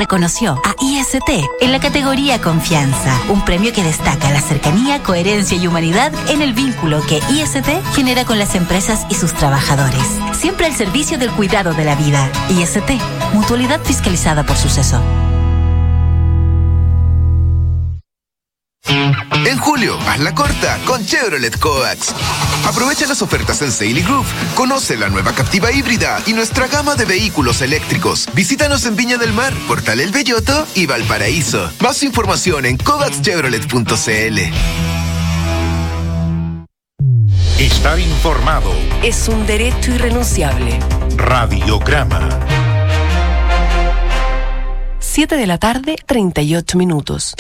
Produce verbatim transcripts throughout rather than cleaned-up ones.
reconoció a I S T en la categoría Confianza, un premio que destaca la cercanía, coherencia y humanidad en el vínculo que I S T genera con las empresas y sus trabajadores. Siempre al servicio del cuidado de la vida. I S T, mutualidad fiscalizada por Suceso. En julio, hazla corta con Chevrolet Coax. Aprovecha las ofertas en Sale y Groove. Conoce la nueva Captiva híbrida y nuestra gama de vehículos eléctricos. Visítanos en Viña del Mar, Portal El Belloto y Valparaíso. Más información en coax chevrolet punto c l. Estar informado es un derecho irrenunciable. Radiograma. siete de la tarde, treinta y ocho minutos.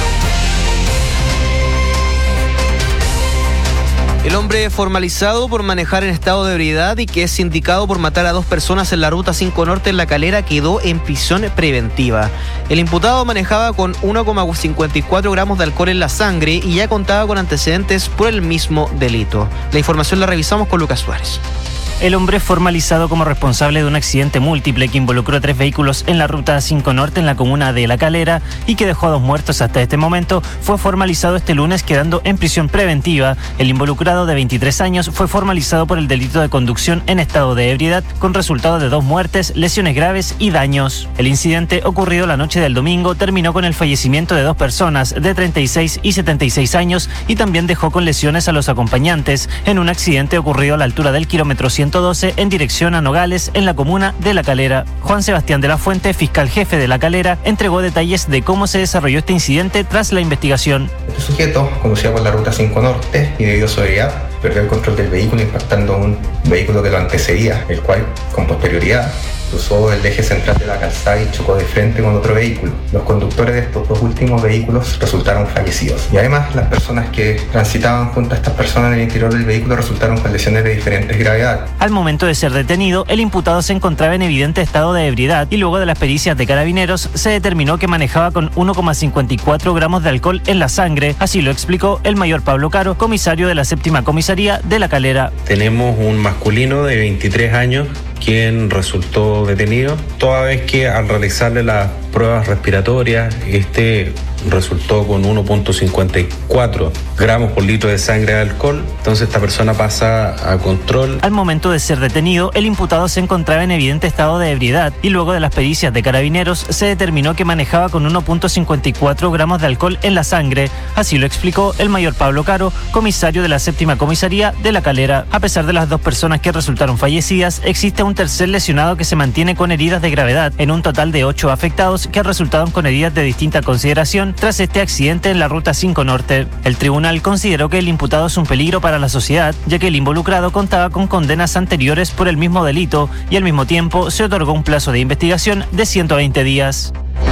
El hombre formalizado por manejar en estado de ebriedad y que es sindicado por matar a dos personas en la Ruta cinco Norte en La Calera quedó en prisión preventiva. El imputado manejaba con uno coma cincuenta y cuatro gramos de alcohol en la sangre y ya contaba con antecedentes por el mismo delito. La información la revisamos con Lucas Suárez. El hombre formalizado como responsable de un accidente múltiple que involucró a tres vehículos en la Ruta cinco Norte en la comuna de La Calera y que dejó a dos muertos hasta este momento, fue formalizado este lunes quedando en prisión preventiva. El involucrado de veintitrés años fue formalizado por el delito de conducción en estado de ebriedad con resultado de dos muertes, lesiones graves y daños. El incidente ocurrido la noche del domingo terminó con el fallecimiento de dos personas de treinta y seis y setenta y seis años y también dejó con lesiones a los acompañantes en un accidente ocurrido a la altura del kilómetro ciento doce en dirección a Nogales en la comuna de La Calera. Juan Sebastián de la Fuente, fiscal jefe de La Calera, entregó detalles de cómo se desarrolló este incidente tras la investigación. Este sujeto conducía por la Ruta cinco Norte y debido a su ebriedad perdió el control del vehículo impactando un vehículo que lo antecedía, el cual con posterioridad cruzó el eje central de la calzada y chocó de frente con otro vehículo. Los conductores de estos dos últimos vehículos resultaron fallecidos y además las personas que transitaban junto a estas personas en el interior del vehículo resultaron con lesiones de diferentes gravedad. Al momento de ser detenido, el imputado se encontraba en evidente estado de ebriedad y luego de las pericias de carabineros se determinó que manejaba con uno coma cincuenta y cuatro gramos de alcohol en la sangre. Así lo explicó el mayor Pablo Caro, comisario de la séptima comisaría de La Calera. Tenemos un masculino de veintitrés años quien resultó detenido, toda vez que al realizarle las pruebas respiratorias, este resultó con uno coma cincuenta y cuatro gramos por litro de sangre de alcohol. Entonces esta persona pasa a control. Al momento de ser detenido, el imputado se encontraba en evidente estado de ebriedad y luego de las pericias de carabineros se determinó que manejaba con uno coma cincuenta y cuatro gramos de alcohol en la sangre. Así lo explicó el mayor Pablo Caro, comisario de la séptima comisaría de La Calera. A pesar de las dos personas que resultaron fallecidas, existe un tercer lesionado que se mantiene con heridas de gravedad, en un total de ocho afectados que resultaron con heridas de distinta consideración tras este accidente en la Ruta cinco Norte. El tribunal consideró que el imputado es un peligro para la sociedad, ya que el involucrado contaba con condenas anteriores por el mismo delito y al mismo tiempo se otorgó un plazo de investigación de ciento veinte días.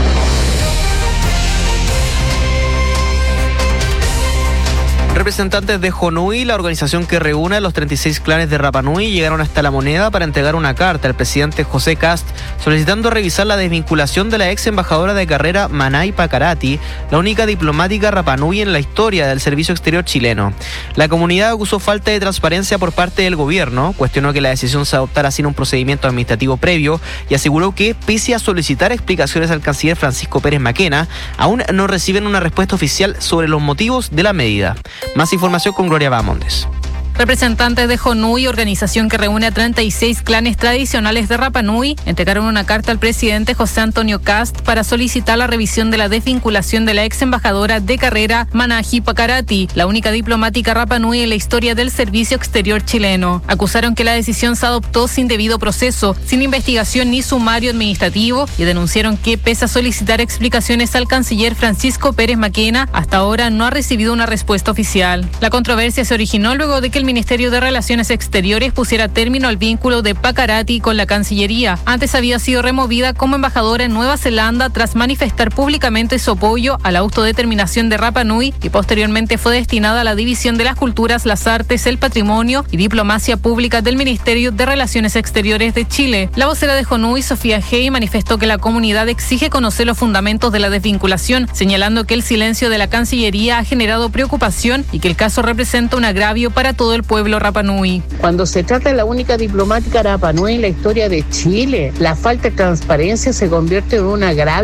Representantes de Jonui, la organización que reúne a los treinta y seis clanes de Rapa Nui, llegaron hasta La Moneda para entregar una carta al presidente José Kast solicitando revisar la desvinculación de la ex embajadora de carrera Manay Pacarati, la única diplomática Rapa Nui en la historia del servicio exterior chileno. La comunidad acusó falta de transparencia por parte del gobierno, cuestionó que la decisión se adoptara sin un procedimiento administrativo previo y aseguró que, pese a solicitar explicaciones al canciller Francisco Pérez Maquena, aún no reciben una respuesta oficial sobre los motivos de la medida. Más información con Gloria Bamondes. Representantes de Jonui, organización que reúne a treinta y seis clanes tradicionales de Rapa Nui, entregaron una carta al presidente José Antonio Kast para solicitar la revisión de la desvinculación de la ex embajadora de carrera Manahi Pacarati, la única diplomática Rapa Nui en la historia del servicio exterior chileno. Acusaron que la decisión se adoptó sin debido proceso, sin investigación ni sumario administrativo y denunciaron que, pese a solicitar explicaciones al canciller Francisco Pérez Maquena, hasta ahora no ha recibido una respuesta oficial. La controversia se originó luego de que el Ministerio de Relaciones Exteriores pusiera término al vínculo de Pacarati con la Cancillería. Antes había sido removida como embajadora en Nueva Zelanda tras manifestar públicamente su apoyo a la autodeterminación de Rapa Nui y posteriormente fue destinada a la División de las Culturas, las Artes, el Patrimonio y Diplomacia Pública del Ministerio de Relaciones Exteriores de Chile. La vocera de Jonui, Sofía Hey, manifestó que la comunidad exige conocer los fundamentos de la desvinculación, señalando que el silencio de la Cancillería ha generado preocupación y que el caso representa un agravio para todo el pueblo Rapa Nui. Cuando se trata de la única diplomática Rapa Nui en la historia de Chile, la falta de transparencia se convierte en un agravio